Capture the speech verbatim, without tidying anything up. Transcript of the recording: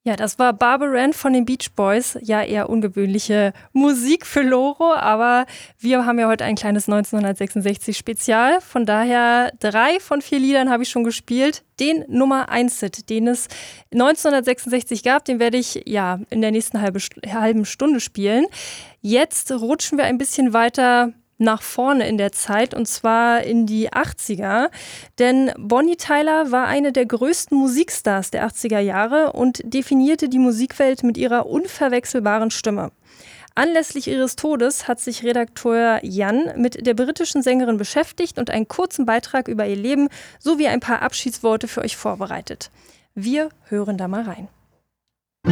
Ja, das war Barbara Ann von den Beach Boys. Ja, eher ungewöhnliche Musik für Loro, aber wir haben ja heute ein kleines neunzehnhundertsechsundsechzig-Spezial. Von daher drei von vier Liedern habe ich schon gespielt. Den Nummer eins Hit, den es neunzehnhundertsechsundsechzig gab, den werde ich ja in der nächsten halbe, halben Stunde spielen. Jetzt rutschen wir ein bisschen weiter nach vorne in der Zeit, und zwar in die achtziger. Denn Bonnie Tyler war eine der größten Musikstars der achtziger Jahre und definierte die Musikwelt mit ihrer unverwechselbaren Stimme. Anlässlich ihres Todes hat sich Redakteur Jan mit der britischen Sängerin beschäftigt und einen kurzen Beitrag über ihr Leben sowie ein paar Abschiedsworte für euch vorbereitet. Wir hören da mal rein.